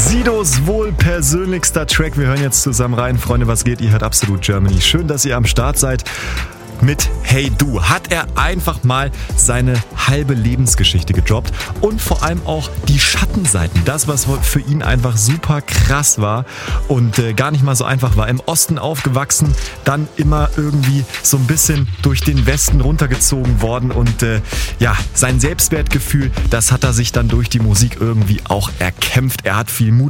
Sidos wohl persönlichster Track. Wir hören jetzt zusammen rein. Freunde, was geht? Ihr hört Absolut Germany. Schön, dass ihr am Start seid. Mit Hey Du hat er einfach mal seine halbe Lebensgeschichte gedroppt und vor allem auch die Schattenseiten. Das, was für ihn einfach super krass war und gar nicht mal so einfach war. Im Osten aufgewachsen, dann immer irgendwie so ein bisschen durch den Westen runtergezogen worden und sein Selbstwertgefühl, das hat er sich dann durch die Musik irgendwie auch erkämpft. Er hat viel Mut